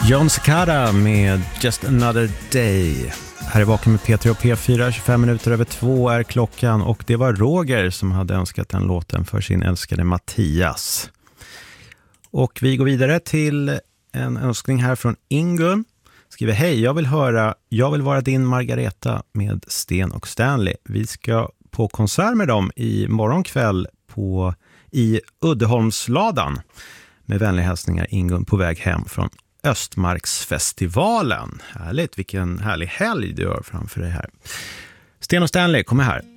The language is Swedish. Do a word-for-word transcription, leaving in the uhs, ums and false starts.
John Cicada med Just Another Day. Här är Vaken med P tre och P fyra, tjugofem minuter över två är klockan, och det var Roger som hade önskat den låten för sin älskade Mattias. Och vi går vidare till en önskning här från Ingun. Skriver: hej, jag vill höra Jag vill vara din Margareta med Sten och Stanley. Vi ska på konsert med dem i morgonkväll på, i Uddeholmsladan. Med vänliga hälsningar, Ingun, på väg hem från Östmarksfestivalen. Härligt, vilken härlig helg du har framför dig här. Sten och Stanley kommer här.